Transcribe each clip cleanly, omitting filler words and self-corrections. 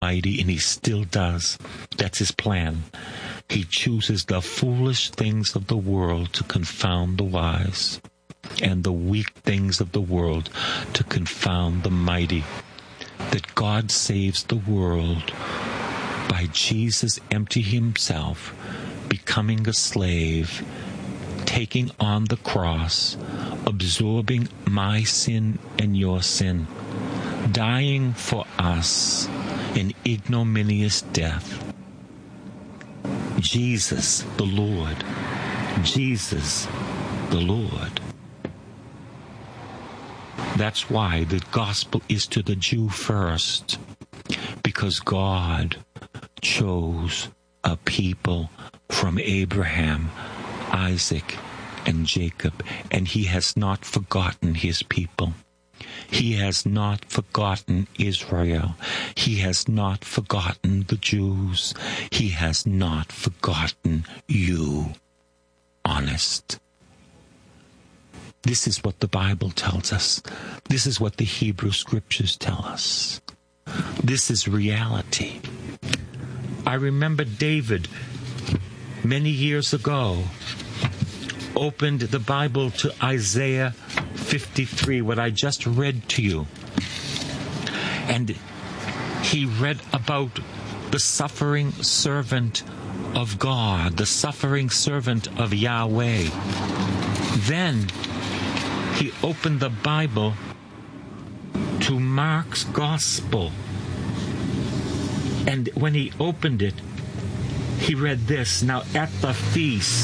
mighty, and he still does. That's his plan. He chooses the foolish things of the world to confound the wise, and the weak things of the world to confound the mighty. That God saves the world by Jesus emptying himself, becoming a slave, taking on the cross, absorbing my sin and your sin, dying for us an ignominious death. Jesus the Lord. Jesus the Lord. That's why the gospel is to the Jew first, because God chose a people from Abraham, Isaac, and Jacob, and he has not forgotten his people. He has not forgotten Israel. He has not forgotten the Jews. He has not forgotten you. Honest. This is what the Bible tells us. This is what the Hebrew Scriptures tell us. This is reality. I remember David, many years ago, opened the Bible to Isaiah 53, what I just read to you. And he read about the suffering servant of God, the suffering servant of Yahweh. Then he opened the Bible to Mark's Gospel. And when he opened it, he read this. Now at the feast,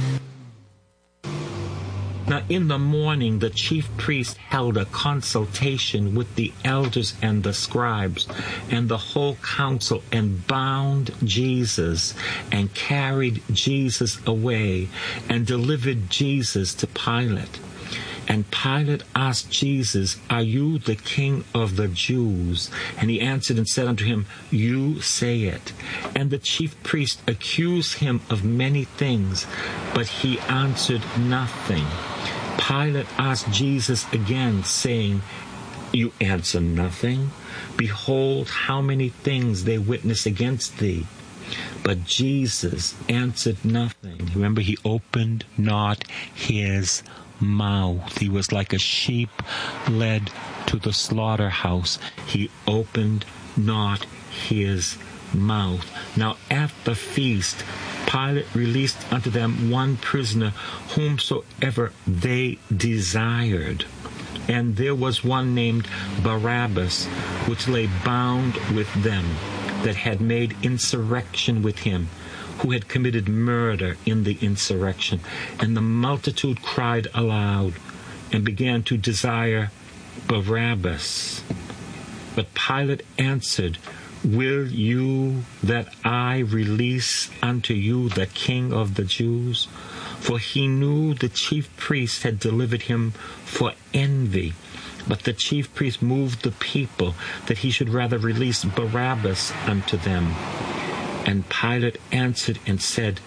now in the morning, the chief priest held a consultation with the elders and the scribes and the whole council, and bound Jesus and carried Jesus away and delivered Jesus to Pilate. And Pilate asked Jesus, "Are you the king of the Jews?" And he answered and said unto him, "You say it." And the chief priest accused him of many things, but he answered nothing. Pilate asked Jesus again, saying, "You answer nothing? Behold, how many things they witness against thee." But Jesus answered nothing. Remember, he opened not his mouth. He was like a sheep led to the slaughterhouse. He opened not his mouth. Now at the feast, Pilate released unto them one prisoner, whomsoever they desired. And there was one named Barabbas, which lay bound with them, that had made insurrection with him, who had committed murder in the insurrection. And the multitude cried aloud, and began to desire Barabbas. But Pilate answered, "Will you that I release unto you the King of the Jews?" For he knew the chief priests had delivered him for envy. But the chief priest moved the people that he should rather release Barabbas unto them. And Pilate answered and said,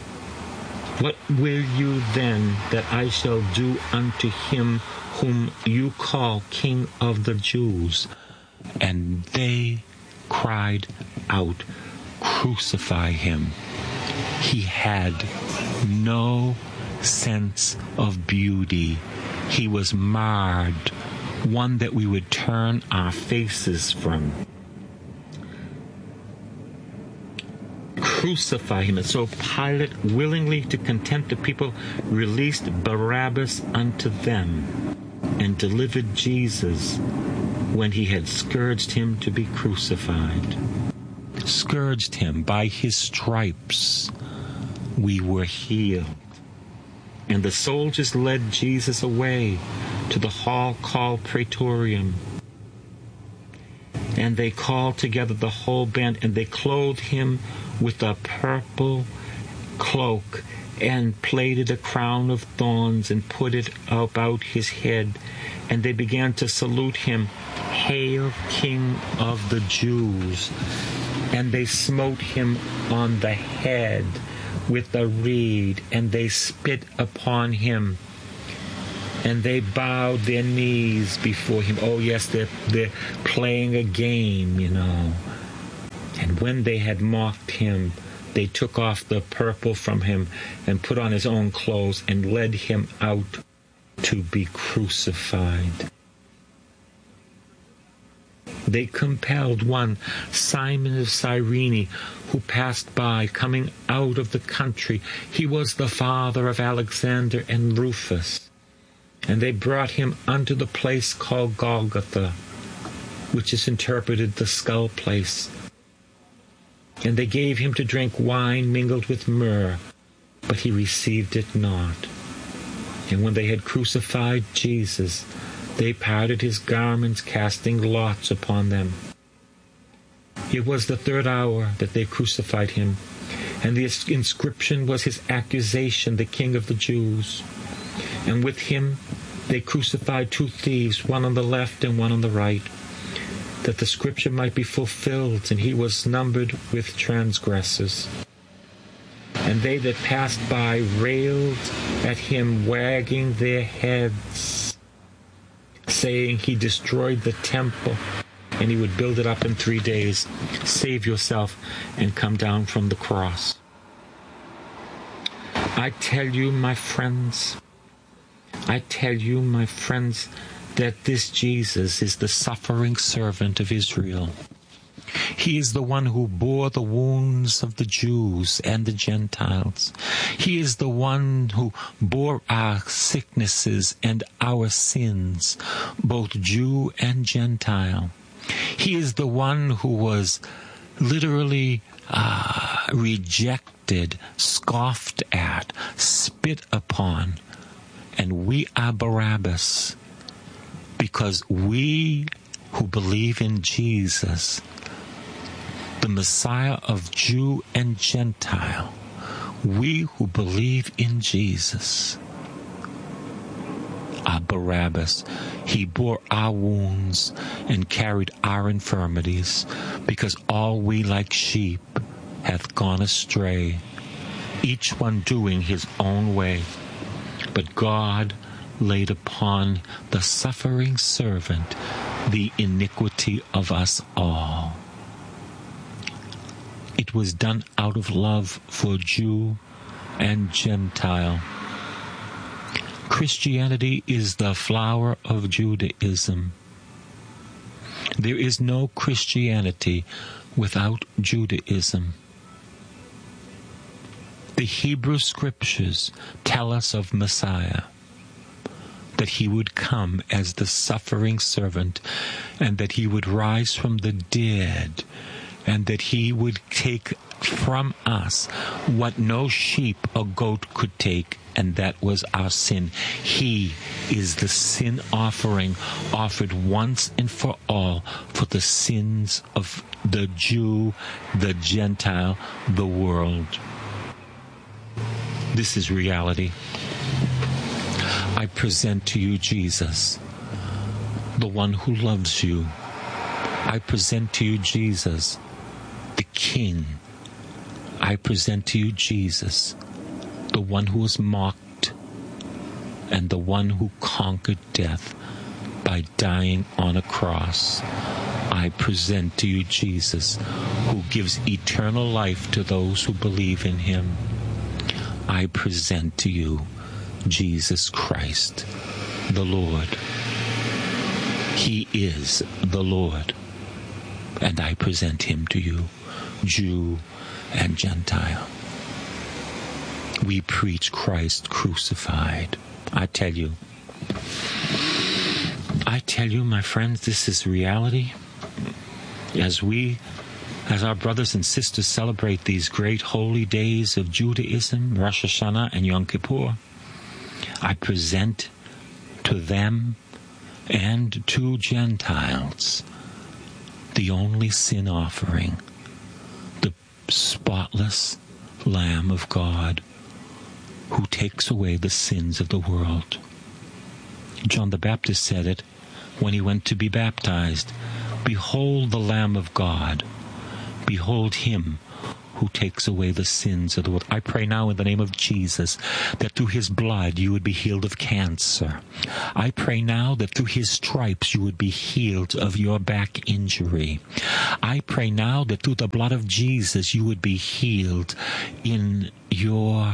"What will you then that I shall do unto him whom you call King of the Jews?" And they cried out, "Crucify him." He had no sense of beauty. He was marred, one that we would turn our faces from. Crucify him. And so Pilate, willingly to content the people, released Barabbas unto them, and delivered Jesus when he had scourged him to be crucified. Scourged him. By his stripes we were healed. And the soldiers led Jesus away to the hall called Praetorium. And they called together the whole band, and they clothed him with a purple cloak, and plaited a crown of thorns, and put it about his head. And they began to salute him, "Hail, King of the Jews!" And they smote him on the head with a reed, and they spit upon him, and they bowed their knees before him. Oh yes, they're playing a game, when they had mocked him, they took off the purple from him and put on his own clothes and led him out to be crucified. They compelled one, Simon of Cyrene, who passed by, coming out of the country. He was the father of Alexander and Rufus. And they brought him unto the place called Golgotha, which is interpreted the skull place. And they gave him to drink wine mingled with myrrh, but he received it not. And when they had crucified Jesus, they parted his garments, casting lots upon them. It was the 3rd hour that they crucified him, and the inscription was his accusation, the King of the Jews. And with him they crucified 2 thieves, one on the left and one on the right, that the scripture might be fulfilled, and he was numbered with transgressors. And they that passed by railed at him, wagging their heads, saying, he destroyed the temple, and he would build it up in 3 days. Save yourself and come down from the cross. I tell you, my friends, that this Jesus is the suffering servant of Israel. He is the one who bore the wounds of the Jews and the Gentiles. He is the one who bore our sicknesses and our sins, both Jew and Gentile. He is the one who was literally rejected, scoffed at, spit upon. And we are Barabbas, because we who believe in Jesus, the Messiah of Jew and Gentile, we who believe in Jesus are Barabbas. He bore our wounds and carried our infirmities, because all we like sheep hath gone astray, each one doing his own way. But God laid upon the suffering servant the iniquity of us all. It was done out of love for Jew and Gentile. Christianity is the flower of Judaism. There is no Christianity without Judaism. The Hebrew Scriptures tell us of Messiah, that he would come as the suffering servant, and that he would rise from the dead, and that he would take from us what no sheep or goat could take, and that was our sin. He is the sin offering offered once and for all for the sins of the Jew, the Gentile, the world. This is reality. I present to you Jesus, the one who loves you. I present to you Jesus, the King. I present to you Jesus, the one who was mocked and the one who conquered death by dying on a cross. I present to you Jesus, who gives eternal life to those who believe in him. I present to you Jesus Christ, the Lord. He is the Lord, and I present him to you, Jew and Gentile. We preach Christ crucified. I tell you, my friends, this is reality. As our brothers and sisters celebrate these great holy days of Judaism, Rosh Hashanah and Yom Kippur, I present to them and to Gentiles the only sin offering, the spotless Lamb of God, who takes away the sins of the world. John the Baptist said it when he went to be baptized. Behold the Lamb of God. Behold him who takes away the sins of the world. I pray now in the name of Jesus that through his blood you would be healed of cancer. I pray now that through his stripes you would be healed of your back injury. I pray now that through the blood of Jesus you would be healed in your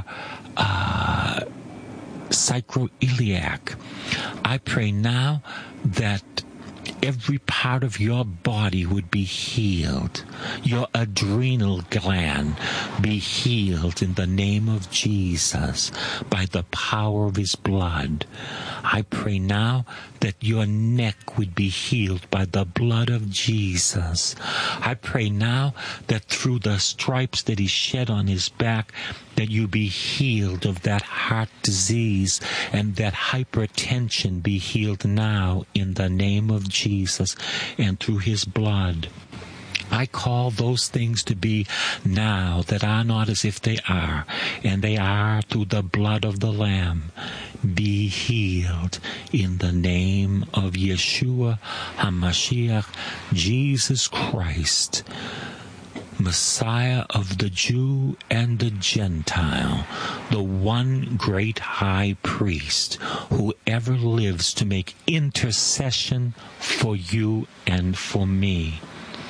sacroiliac. I pray now that every part of your body would be healed. Your adrenal gland be healed in the name of Jesus by the power of his blood. I pray now that your neck would be healed by the blood of Jesus. I pray now that through the stripes that he shed on his back, that you be healed of that heart disease and that hypertension be healed now in the name of Jesus and through his blood. I call those things to be now that are not as if they are, and they are through the blood of the Lamb. Be healed in the name of Yeshua HaMashiach, Jesus Christ, Messiah of the Jew and the Gentile, the one great high priest who ever lives to make intercession for you and for me.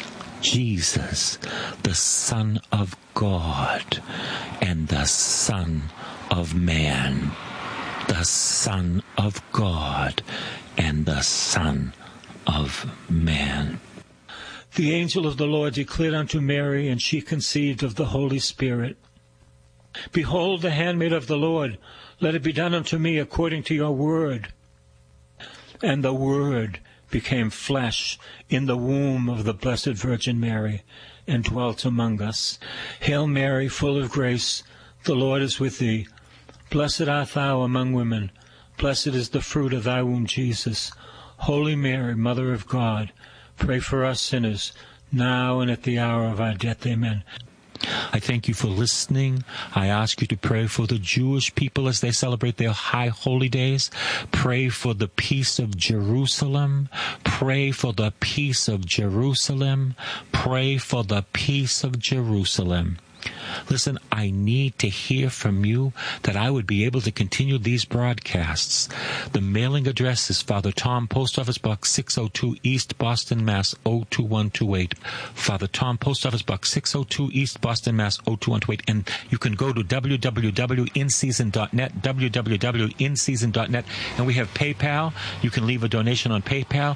Jesus, the Son of God and the Son of Man. The Son of God and the Son of Man. The angel of the Lord declared unto Mary, and she conceived of the Holy Spirit. Behold, the handmaid of the Lord, let it be done unto me according to your word. And the Word became flesh in the womb of the Blessed Virgin Mary, and dwelt among us. Hail Mary, full of grace, the Lord is with thee. Blessed art thou among women. Blessed is the fruit of thy womb, Jesus. Holy Mary, Mother of God, pray for us sinners, now and at the hour of our death. Amen. I thank you for listening. I ask you to pray for the Jewish people as they celebrate their high holy days. Pray for the peace of Jerusalem. Pray for the peace of Jerusalem. Pray for the peace of Jerusalem. Listen, I need to hear from you that I would be able to continue these broadcasts. The mailing address is Father Tom, Post Office Box 602 East Boston, Mass. 02128. Father Tom, Post Office Box 602 East Boston, Mass. 02128. And you can go to www.inseason.net, www.inseason.net. And we have PayPal. You can leave a donation on PayPal,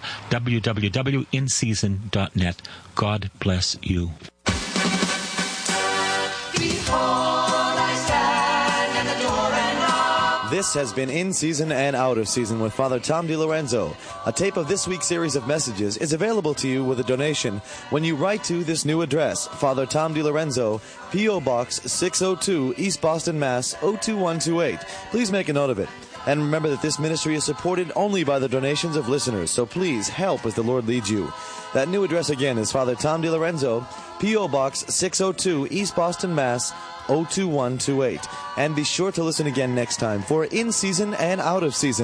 www.inseason.net. God bless you. This has been In Season and Out of Season with Father Tom DiLorenzo. A tape of this week's series of messages is available to you with a donation when you write to this new address, Father Tom DiLorenzo, P.O. Box 602, East Boston, Mass. 02128. Please make a note of it. And remember that this ministry is supported only by the donations of listeners, so please help as the Lord leads you. That new address again is Father Tom DiLorenzo, P.O. Box 602, East Boston, Mass. 02128. And be sure to listen again next time for In Season and Out of Season.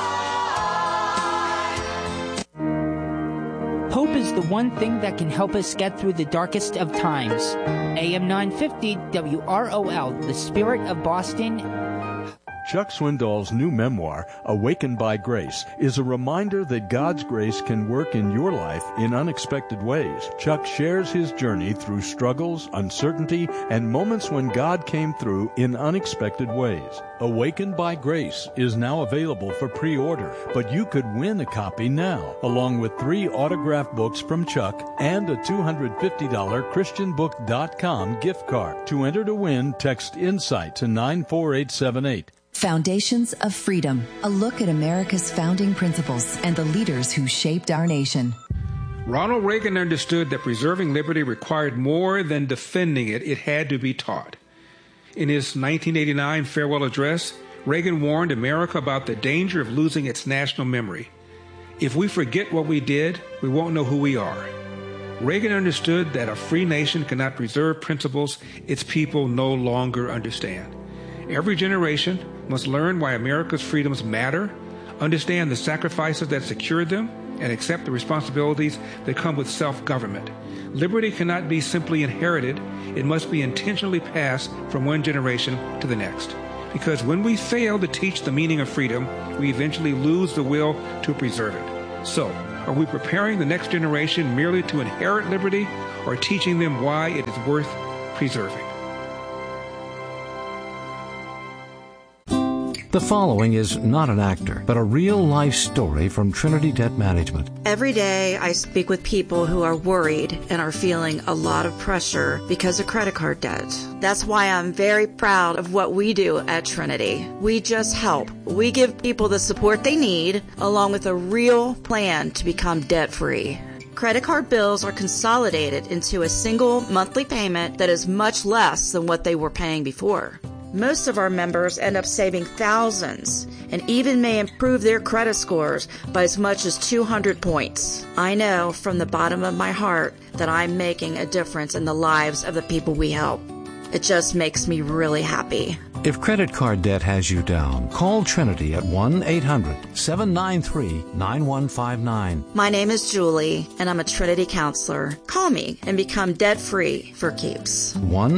Hope is the one thing that can help us get through the darkest of times. AM 950 WROL, the Spirit of Boston. Chuck Swindoll's new memoir, Awakened by Grace, is a reminder that God's grace can work in your life in unexpected ways. Chuck shares his journey through struggles, uncertainty, and moments when God came through in unexpected ways. Awakened by Grace is now available for pre-order, but you could win a copy now, along with 3 autographed books from Chuck and a $250 ChristianBook.com gift card. To enter to win, text INSIGHT to 94878. Foundations of Freedom, a look at America's founding principles and the leaders who shaped our nation. Ronald Reagan understood that preserving liberty required more than defending it. It had to be taught. In his 1989 farewell address, Reagan warned America about the danger of losing its national memory. If we forget what we did, we won't know who we are. Reagan understood that a free nation cannot preserve principles its people no longer understand. Every generation must learn why America's freedoms matter, understand the sacrifices that secured them, and accept the responsibilities that come with self-government. Liberty cannot be simply inherited. It must be intentionally passed from one generation to the next. Because when we fail to teach the meaning of freedom, we eventually lose the will to preserve it. So, are we preparing the next generation merely to inherit liberty, or teaching them why it is worth preserving? The following is not an actor, but a real-life story from Trinity Debt Management. Every day I speak with people who are worried and are feeling a lot of pressure because of credit card debt. That's why I'm very proud of what we do at Trinity. We just help. We give people the support they need, along with a real plan to become debt-free. Credit card bills are consolidated into a single monthly payment that is much less than what they were paying before. Most of our members end up saving thousands and even may improve their credit scores by as much as 200 points. I know from the bottom of my heart that I'm making a difference in the lives of the people we help. It just makes me really happy. If credit card debt has you down, call Trinity at 1-800-793-9159. My name is Julie, and I'm a Trinity counselor. Call me and become debt-free for keeps.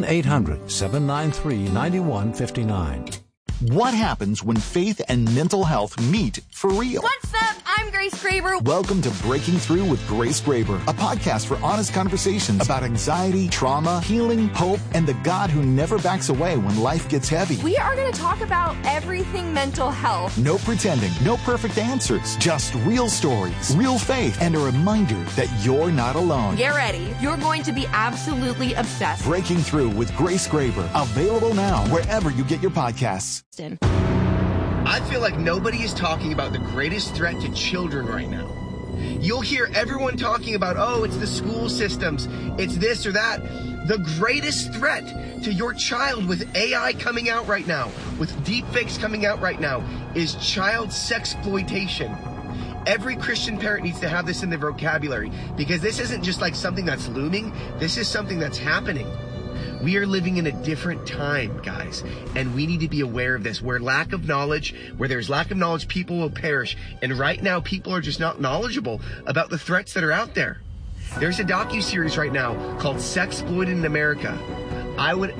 1-800-793-9159. What happens when faith and mental health meet for real? What's up? I'm Grace Graber. Welcome to Breaking Through with Grace Graber, a podcast for honest conversations about anxiety, trauma, healing, hope, and the God who never backs away when life gets heavy. We are going to talk about everything mental health. No pretending, no perfect answers, just real stories, real faith, and a reminder that you're not alone. Get ready. You're going to be absolutely obsessed. Breaking Through with Grace Graber, available now wherever you get your podcasts. I feel like nobody is talking about the greatest threat to children right now. You'll hear everyone talking about, oh, it's the school systems, it's this or that. The greatest threat to your child with AI coming out right now, with deepfakes coming out right now, is child sexploitation. Every Christian parent needs to have this in their vocabulary, because this isn't just like something that's looming, this is something that's happening. We are living in a different time, guys, and we need to be aware of this. Where there's lack of knowledge, people will perish. And right now, people are just not knowledgeable about the threats that are out there. There's a docuseries right now called Sexploited in America. I would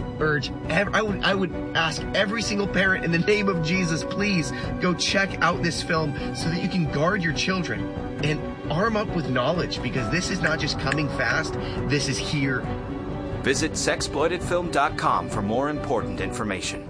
ask every single parent in the name of Jesus, please go check out this film so that you can guard your children and arm up with knowledge, because this is not just coming fast, this is here. Visit sexploitedfilm.com for more important information.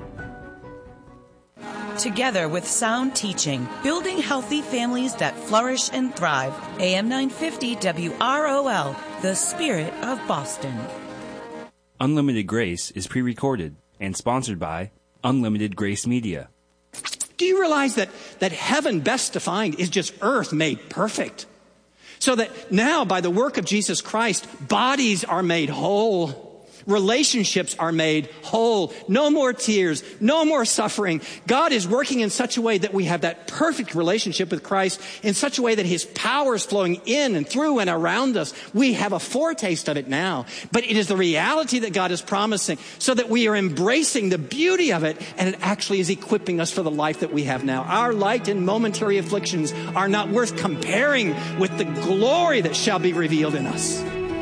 Together with sound teaching, building healthy families that flourish and thrive. AM 950 WROL, the spirit of Boston. Unlimited Grace is pre-recorded and sponsored by Unlimited Grace Media. Do you realize that heaven, best defined, is just earth made perfect? So that now, by the work of Jesus Christ, bodies are made whole. Relationships are made whole. No more tears, no more suffering. God is working in such a way that we have that perfect relationship with Christ, in such a way that his power is flowing in and through and around us. We have a foretaste of it now, but it is the reality that God is promising, so that we are embracing the beauty of it, and it actually is equipping us for the life that we have now. Our light and momentary afflictions are not worth comparing with the glory that shall be revealed in us.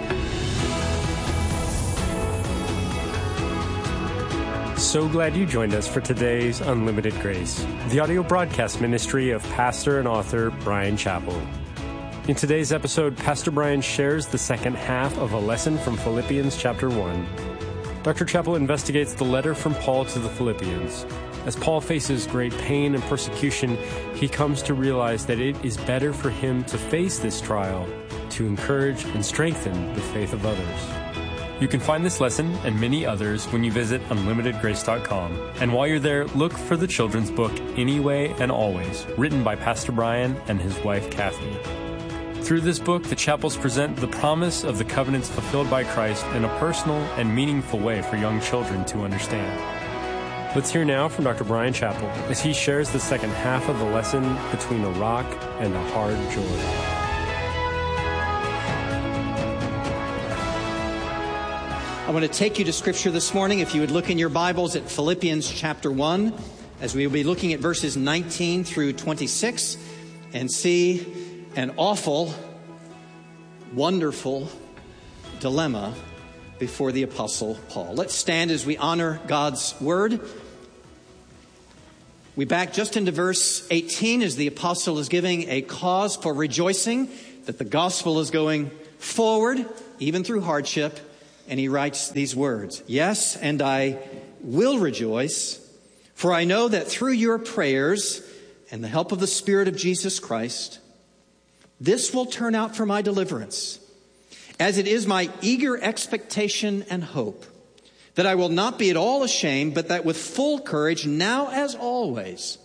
So glad you joined us for today's Unlimited Grace, the audio broadcast ministry of pastor and author Bryan Chapell. In today's episode, Pastor Bryan shares the second half of a lesson from Philippians chapter 1. Dr. Chapell investigates the letter from Paul to the Philippians. As Paul faces great pain and persecution, he comes to realize that it is better for him to face this trial to encourage and strengthen the faith of others. You can find this lesson and many others when you visit unlimitedgrace.com. And while you're there, look for the children's book, Anyway and Always, written by Pastor Bryan and his wife, Kathy. Through this book, the Chapels present the promise of the covenants fulfilled by Christ in a personal and meaningful way for young children to understand. Let's hear now from Dr. Bryan Chapell as he shares the second half of the lesson, Between a Rock and a Hard Joy. I want to take you to Scripture this morning. If you would look in your Bibles at Philippians chapter 1, as we will be looking at verses 19 through 26, and see an awful, wonderful dilemma before the Apostle Paul. Let's stand as we honor God's word. We back just into verse 18 as the apostle is giving a cause for rejoicing that the gospel is going forward, even through hardship. And he writes these words, "Yes, and I will rejoice, for I know that through your prayers and the help of the Spirit of Jesus Christ, this will turn out for my deliverance, as it is my eager expectation and hope, that I will not be at all ashamed, but that with full courage, now as always,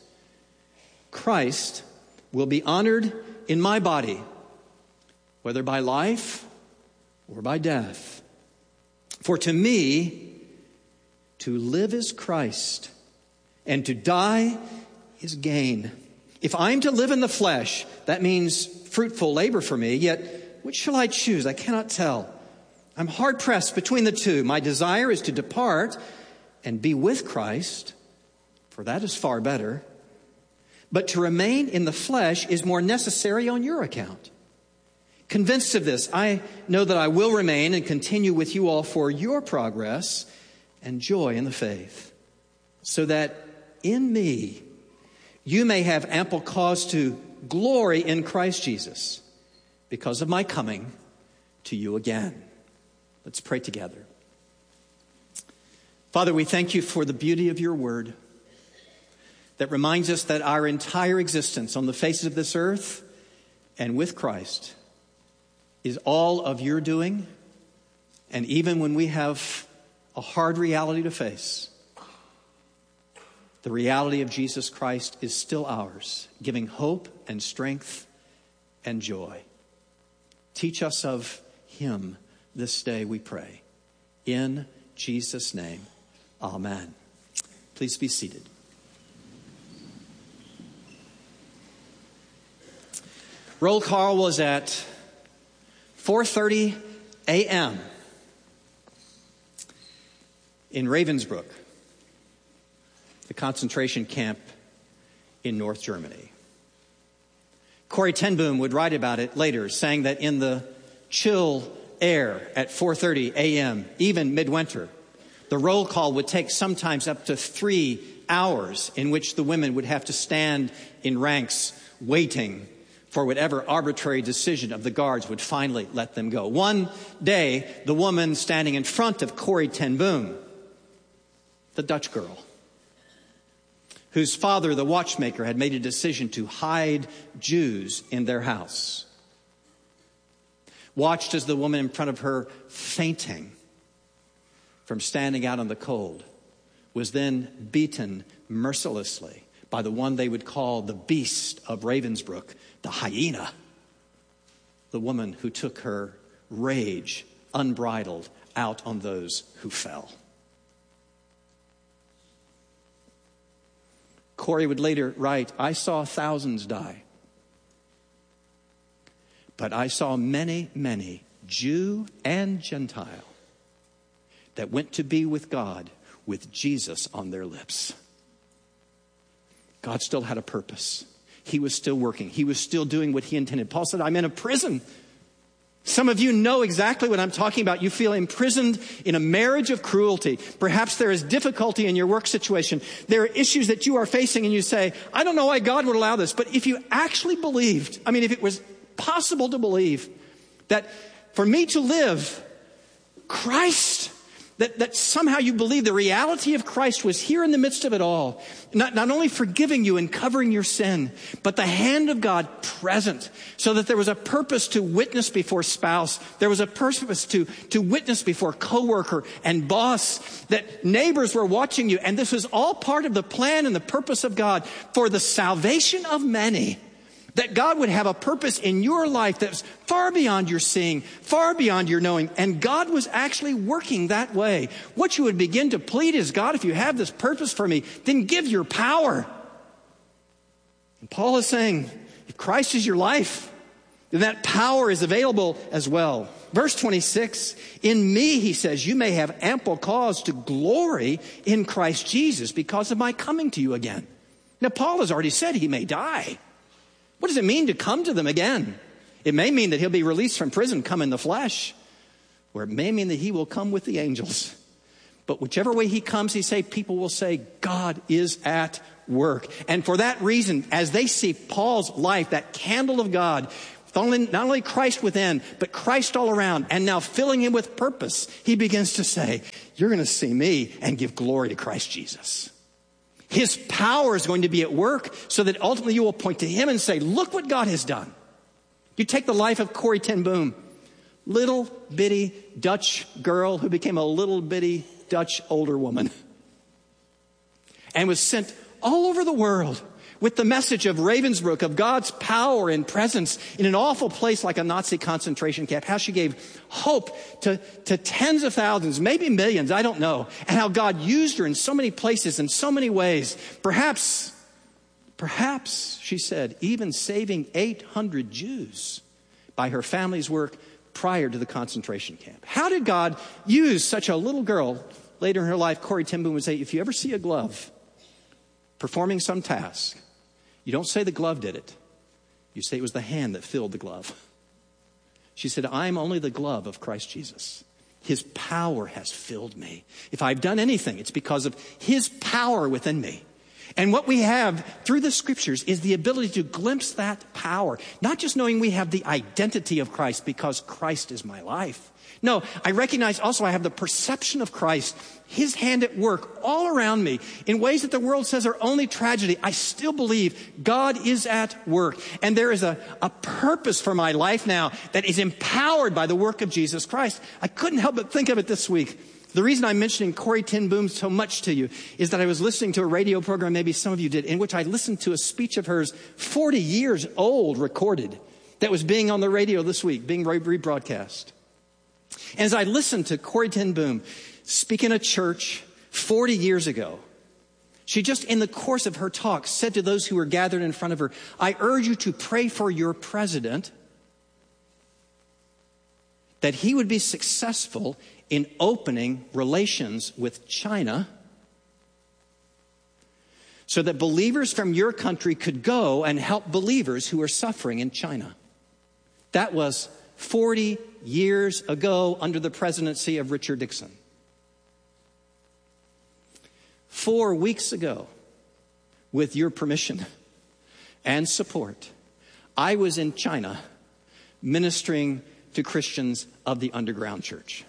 Christ will be honored in my body, whether by life or by death. For to me, to live is Christ, and to die is gain. If I'm to live in the flesh, that means fruitful labor for me, yet which shall I choose? I cannot tell. I'm hard-pressed between the two. My desire is to depart and be with Christ, for that is far better. But to remain in the flesh is more necessary on your account. Convinced of this, I know that I will remain and continue with you all for your progress and joy in the faith, so that in me you may have ample cause to glory in Christ Jesus because of my coming to you again." Let's pray together. Father, we thank you for the beauty of your word that reminds us that our entire existence on the face of this earth and with Christ is all of your doing. And even when we have a hard reality to face, the reality of Jesus Christ is still ours, giving hope and strength and joy. Teach us of him this day, we pray. In Jesus' name, amen. Please be seated. Roll call was at 4:30 a.m. in Ravensbrück, the concentration camp in North Germany. Corrie ten Boom would write about it later, saying that in the chill air at 4:30 a.m., even midwinter, the roll call would take sometimes up to 3 hours, in which the women would have to stand in ranks waiting for whatever arbitrary decision of the guards would finally let them go. One day, the woman standing in front of Corrie ten Boom, the Dutch girl, whose father, the watchmaker, had made a decision to hide Jews in their house, watched as the woman in front of her, fainting from standing out in the cold, was then beaten mercilessly by the one they would call the beast of Ravensbrück, the hyena, the woman who took her rage unbridled out on those who fell. Corrie would later write, "I saw thousands die, but I saw many, many, Jew and Gentile, that went to be with God with Jesus on their lips." God still had a purpose. He was still working. He was still doing what he intended. Paul said, "I'm in a prison." Some of you know exactly what I'm talking about. You feel imprisoned in a marriage of cruelty. Perhaps there is difficulty in your work situation. There are issues that you are facing and you say, "I don't know why God would allow this." But if you actually believed, if it was possible to believe that for me to live, Christ, that somehow you believe the reality of Christ was here in the midst of it all, not only forgiving you and covering your sin, but the hand of God present, so that there was a purpose to witness before spouse, there was a purpose to witness before coworker and boss, that neighbors were watching you, and this was all part of the plan and the purpose of God for the salvation of many. That God would have a purpose in your life that's far beyond your seeing, far beyond your knowing. And God was actually working that way. What you would begin to plead is, "God, if you have this purpose for me, then give your power." And Paul is saying, if Christ is your life, then that power is available as well. Verse 26, "In me," he says, "you may have ample cause to glory in Christ Jesus because of my coming to you again." Now, Paul has already said he may die. What does it mean to come to them again? It may mean that he'll be released from prison, come in the flesh, or it may mean that he will come with the angels. But whichever way he comes, people will say, God is at work. And for that reason, as they see Paul's life, that candle of God, not only Christ within, but Christ all around, and now filling him with purpose, he begins to say, you're going to see me and give glory to Christ Jesus. His power is going to be at work so that ultimately you will point to him and say, look what God has done. You take the life of Corrie ten Boom, little bitty Dutch girl who became a little bitty Dutch older woman and was sent all over the world with the message of Ravensbrück, of God's power and presence in an awful place like a Nazi concentration camp, how she gave hope to tens of thousands, maybe millions, I don't know, and how God used her in so many places, in so many ways. Perhaps, she said, even saving 800 Jews by her family's work prior to the concentration camp. How did God use such a little girl? Later in her life, Corrie ten Boom would say, if you ever see a glove performing some task, you don't say the glove did it. You say it was the hand that filled the glove. She said, I'm only the glove of Christ Jesus. His power has filled me. If I've done anything, it's because of his power within me. And what we have through the scriptures is the ability to glimpse that power. Not just knowing we have the identity of Christ because Christ is my life. No, I recognize also I have the perception of Christ, his hand at work all around me in ways that the world says are only tragedy. I still believe God is at work. And there is a purpose for my life now that is empowered by the work of Jesus Christ. I couldn't help but think of it this week. The reason I'm mentioning Corrie ten Boom so much to you is that I was listening to a radio program, maybe some of you did, in which I listened to a speech of hers 40 years old recorded that was being on the radio this week, being rebroadcast. And as I listened to Corrie ten Boom speak in a church 40 years ago, she just in the course of her talk said to those who were gathered in front of her, I urge you to pray for your president that he would be successful in opening relations with China so that believers from your country could go and help believers who are suffering in China. That was 40 years ago under the presidency of Richard Nixon. 4 weeks ago, with your permission and support, I was in China ministering to Christians of the underground church.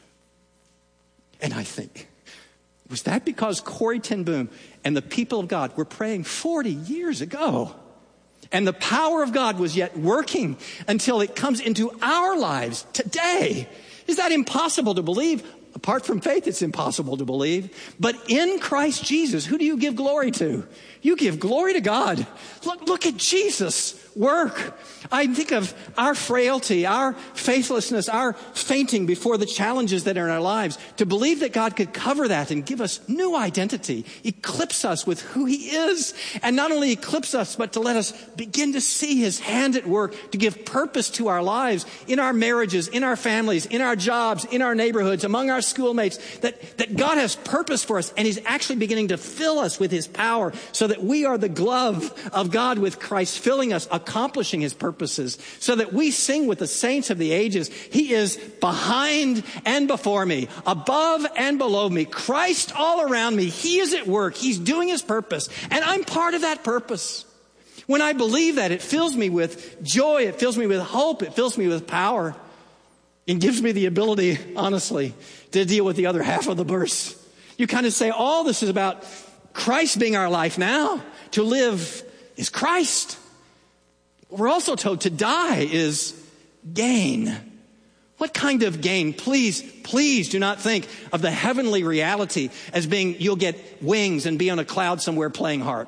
And I think, was that because Corrie ten Boom and the people of God were praying 40 years ago? And the power of God was yet working until it comes into our lives today. Is that impossible to believe? Apart from faith, it's impossible to believe. But in Christ Jesus, who do you give glory to? You give glory to God. Look at Jesus work. I think of our frailty, our faithlessness, our fainting before the challenges that are in our lives. To believe that God could cover that and give us new identity, eclipse us with who he is. And not only eclipse us, but to let us begin to see his hand at work, to give purpose to our lives, in our marriages, in our families, in our jobs, in our neighborhoods, among our schoolmates, that God has purpose for us and he's actually beginning to fill us with his power so that we are the glove of God with Christ filling us, accomplishing his purposes, so that we sing with the saints of the ages. He is behind and before me, above and below me, Christ all around me. He is at work. He's doing his purpose, and I'm part of that purpose. When I believe that, it fills me with joy. It fills me with hope. It fills me with power. It gives me the ability, honestly, to deal with the other half of the verse. You kind of say, all this is about Christ being our life now. To live is Christ. We're also told to die is gain. What kind of gain? Please do not think of the heavenly reality as being you'll get wings and be on a cloud somewhere playing harp.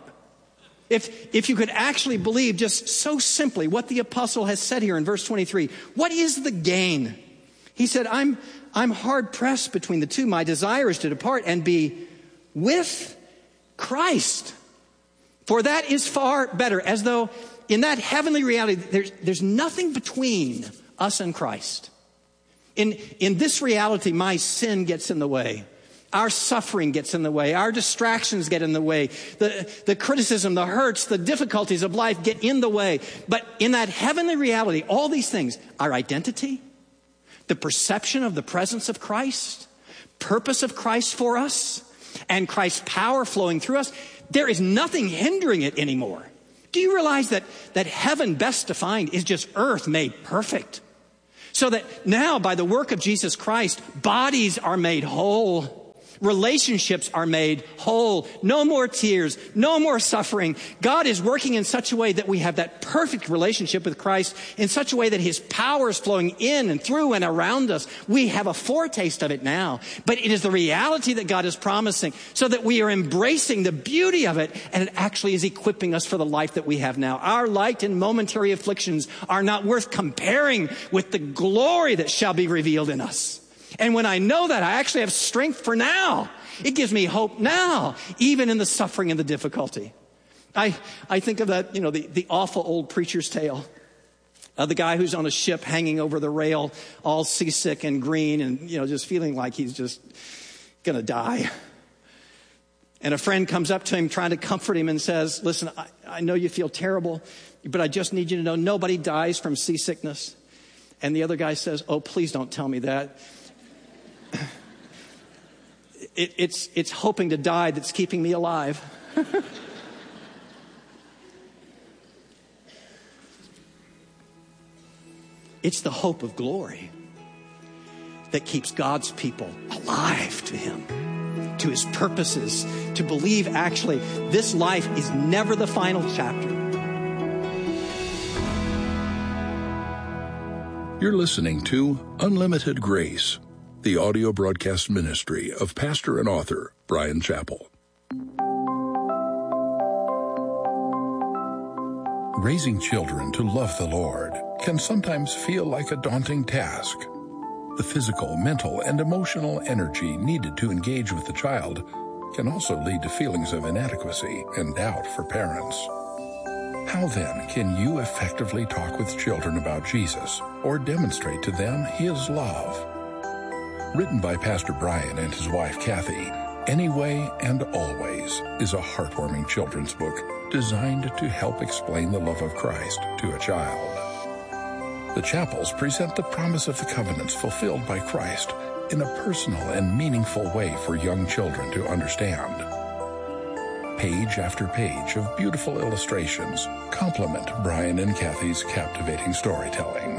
If you could actually believe just so simply what the apostle has said here in verse 23, what is the gain? He said, I'm hard pressed between the two. My desire is to depart and be with Christ. For that is far better. As though in that heavenly reality, there's nothing between us and Christ. In this reality, my sin gets in the way. Our suffering gets in the way. Our distractions get in the way. The criticism, the hurts, the difficulties of life get in the way. But in that heavenly reality, all these things, our identity, the perception of the presence of Christ, purpose of Christ for us, and Christ's power flowing through us, there is nothing hindering it anymore. Do you realize that heaven, best defined, is just earth made perfect? So that now, by the work of Jesus Christ, bodies are made whole. Relationships are made whole. No more tears, no more suffering. God is working in such a way that we have that perfect relationship with Christ, in such a way that his power is flowing in and through and around us. We have a foretaste of it now, but it is the reality that God is promising, so that we are embracing the beauty of it, and it actually is equipping us for the life that we have now. Our light and momentary afflictions are not worth comparing with the glory that shall be revealed in us. And when I know that, I actually have strength for now. It gives me hope now, even in the suffering and the difficulty. I think of that, the awful old preacher's tale of the guy who's on a ship hanging over the rail, all seasick and green and, just feeling like he's just going to die. And a friend comes up to him trying to comfort him and says, listen, I know you feel terrible, but I just need you to know nobody dies from seasickness. And the other guy says, oh, please don't tell me that. It's hoping to die that's keeping me alive. It's the hope of glory that keeps God's people alive to him, to his purposes, to believe actually this life is never the final chapter. You're listening to Unlimited Grace, the audio broadcast ministry of pastor and author Bryan Chapell. Raising children to love the Lord can sometimes feel like a daunting task. The physical, mental, and emotional energy needed to engage with the child can also lead to feelings of inadequacy and doubt for parents. How then can you effectively talk with children about Jesus or demonstrate to them his love? Written by Pastor Bryan and his wife Kathy, Anyway and Always is a heartwarming children's book designed to help explain the love of Christ to a child. The Chapels present the promise of the covenants fulfilled by Christ in a personal and meaningful way for young children to understand. Page after page of beautiful illustrations complement Bryan and Kathy's captivating storytelling.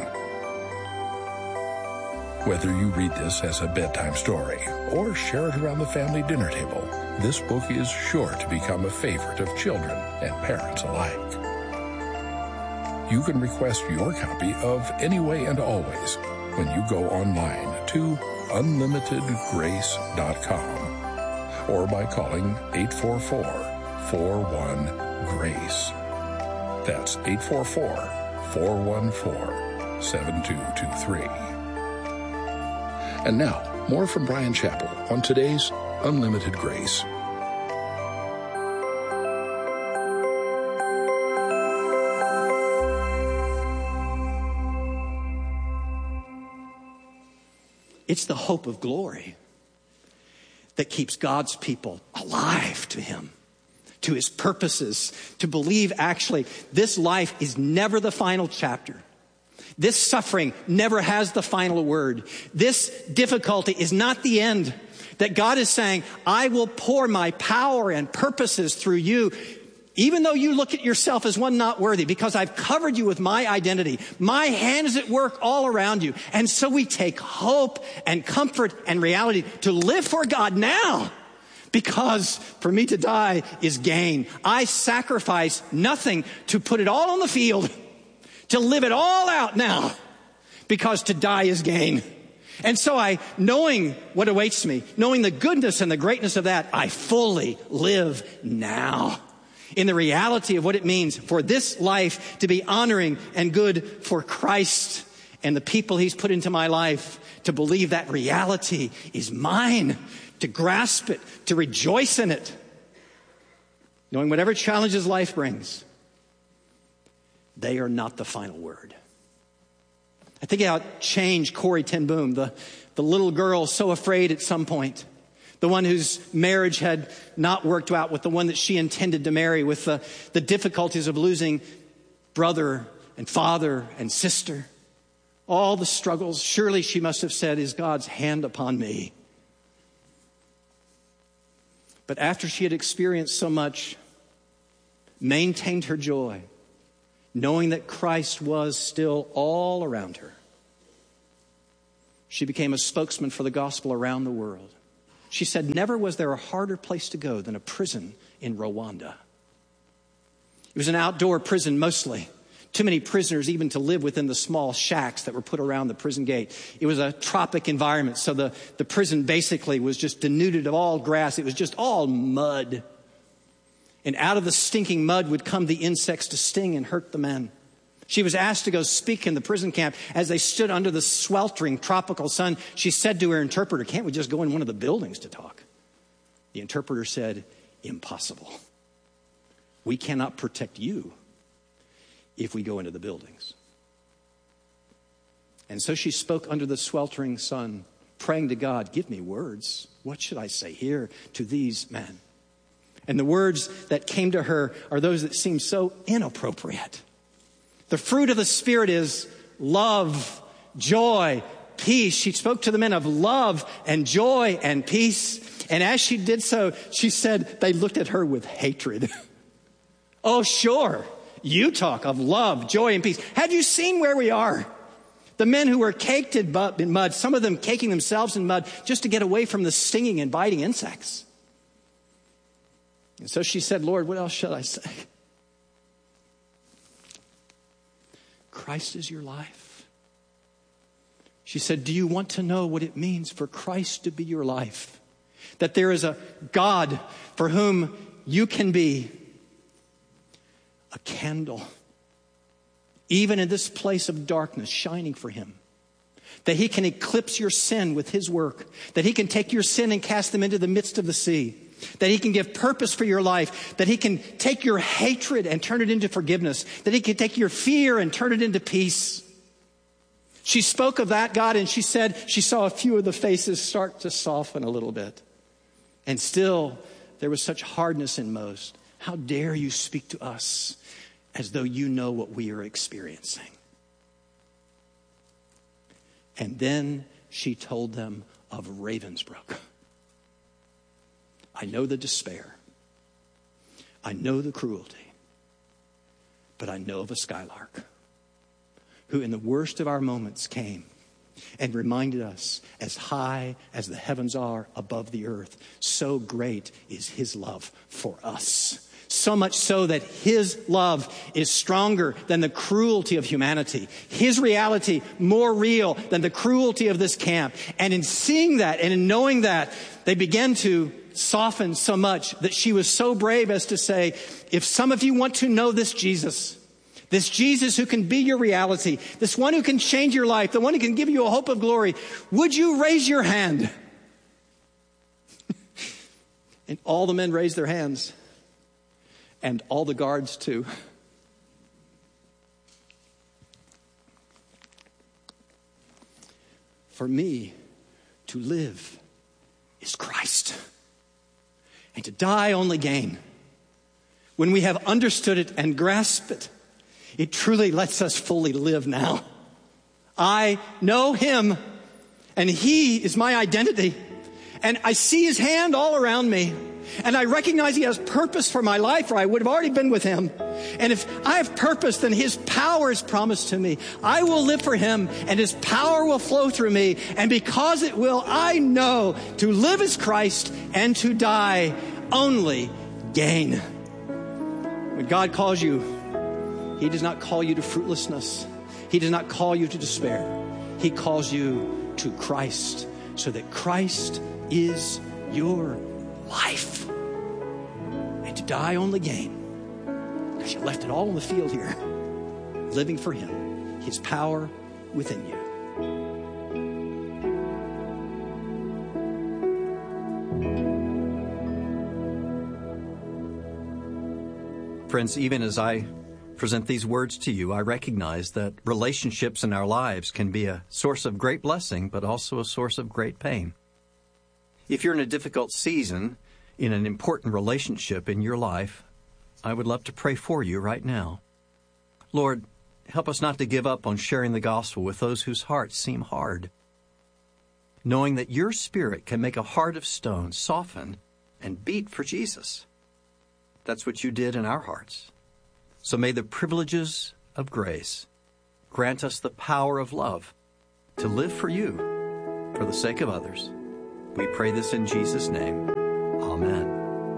Whether you read this as a bedtime story or share it around the family dinner table, this book is sure to become a favorite of children and parents alike. You can request your copy of Anyway and Always when you go online to unlimitedgrace.com or by calling 844-41-GRACE. That's 844-414-7223. And now, more from Bryan Chapell on today's Unlimited Grace. It's the hope of glory that keeps God's people alive to him, to his purposes, to believe actually this life is never the final chapter. This suffering never has the final word. This difficulty is not the end. That God is saying, I will pour my power and purposes through you, even though you look at yourself as one not worthy, because I've covered you with my identity. My hand is at work all around you. And so we take hope and comfort and reality to live for God now. Because for me to die is gain. I sacrifice nothing to put it all on the field, to live it all out now, because to die is gain. And so knowing what awaits me, knowing the goodness and the greatness of that, I fully live now in the reality of what it means for this life to be honoring and good for Christ and the people he's put into my life, to believe that reality is mine, to grasp it, to rejoice in it, knowing whatever challenges life brings, they are not the final word. I think how it changed Corrie ten Boom, the little girl so afraid at some point, the one whose marriage had not worked out with the one that she intended to marry, with the difficulties of losing brother and father and sister, all the struggles. Surely she must have said, is God's hand upon me? But after she had experienced so much, maintained her joy, knowing that Christ was still all around her, she became a spokesman for the gospel around the world. She said, never was there a harder place to go than a prison in Rwanda. It was an outdoor prison mostly. Too many prisoners even to live within the small shacks that were put around the prison gate. It was a tropic environment, so the prison basically was just denuded of all grass. It was just all mud. And out of the stinking mud would come the insects to sting and hurt the men. She was asked to go speak in the prison camp. As they stood under the sweltering tropical sun, she said to her interpreter, can't we just go in one of the buildings to talk? The interpreter said, impossible. We cannot protect you if we go into the buildings. And so she spoke under the sweltering sun, praying to God, give me words. What should I say here to these men? And the words that came to her are those that seem so inappropriate. The fruit of the Spirit is love, joy, peace. She spoke to the men of love and joy and peace. And as she did so, she said they looked at her with hatred. Oh, sure. You talk of love, joy, and peace. Have you seen where we are? The men who were caked in mud, some of them caking themselves in mud just to get away from the stinging and biting insects. And so she said, Lord, what else shall I say? Christ is your life. She said, do you want to know what it means for Christ to be your life? That there is a God for whom you can be a candle, even in this place of darkness, shining for him. That he can eclipse your sin with his work. That he can take your sin and cast them into the midst of the sea. That he can give purpose for your life. That he can take your hatred and turn it into forgiveness. That he can take your fear and turn it into peace. She spoke of that God, and she said she saw a few of the faces start to soften a little bit. And still, there was such hardness in most. How dare you speak to us as though you know what we are experiencing? And then she told them of Ravensbrück. I know the despair. I know the cruelty. But I know of a skylark who in the worst of our moments came and reminded us, as high as the heavens are above the earth, so great is his love for us. So much so that his love is stronger than the cruelty of humanity. His reality more real than the cruelty of this camp. And in seeing that and in knowing that, they began to soften so much that she was so brave as to say, if some of you want to know this Jesus who can be your reality, this one who can change your life, the one who can give you a hope of glory, would you raise your hand? And all the men raised their hands. And all the guards too. For me, to live is Christ. And to die only gain. When we have understood it and grasped it, it truly lets us fully live now. I know him, and he is my identity. And I see his hand all around me. And I recognize he has purpose for my life, or I would have already been with him. And if I have purpose, then his power is promised to me. I will live for him, and his power will flow through me. And because it will, I know to live is Christ, and to die only gain. When God calls you, he does not call you to fruitlessness. He does not call you to despair. He calls you to Christ, so that Christ is your life. And to die only gain, because you left it all on the field here, living for him, his power within you. Friends, even as I present these words to you, I recognize that relationships in our lives can be a source of great blessing, but also a source of great pain. If you're in a difficult season, in an important relationship in your life, I would love to pray for you right now. Lord, help us not to give up on sharing the gospel with those whose hearts seem hard, knowing that your Spirit can make a heart of stone soften and beat for Jesus. That's what you did in our hearts. So may the privileges of grace grant us the power of love to live for you, for the sake of others. We pray this in Jesus' name. Amen.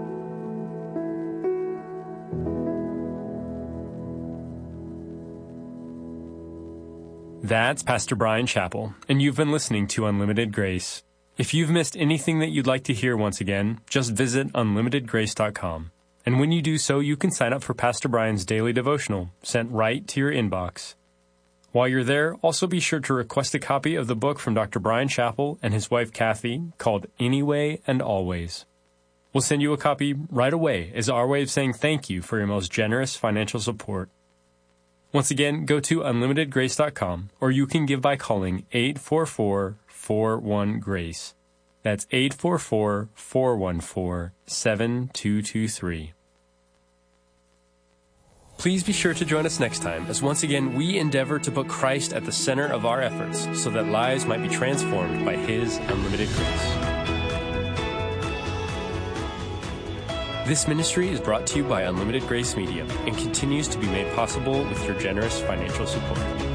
That's Pastor Bryan Chapell, and you've been listening to Unlimited Grace. If you've missed anything that you'd like to hear once again, just visit unlimitedgrace.com. And when you do so, you can sign up for Pastor Bryan's daily devotional, sent right to your inbox. While you're there, also be sure to request a copy of the book from Dr. Bryan Chapell and his wife Kathy called Anyway and Always. We'll send you a copy right away as our way of saying thank you for your most generous financial support. Once again, go to unlimitedgrace.com, or you can give by calling 844-41-GRACE. That's 844-414-7223. Please be sure to join us next time as once again we endeavor to put Christ at the center of our efforts so that lives might be transformed by His unlimited grace. This ministry is brought to you by Unlimited Grace Media and continues to be made possible with your generous financial support.